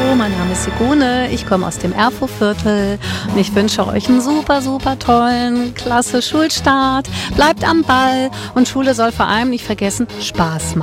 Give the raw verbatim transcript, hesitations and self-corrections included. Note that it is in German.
Hallo, mein Name ist Sigune, ich komme aus dem Erfurtviertel und ich wünsche euch einen super, super tollen, klasse Schulstart. Bleibt am Ball und Schule soll vor allem nicht vergessen, Spaß machen.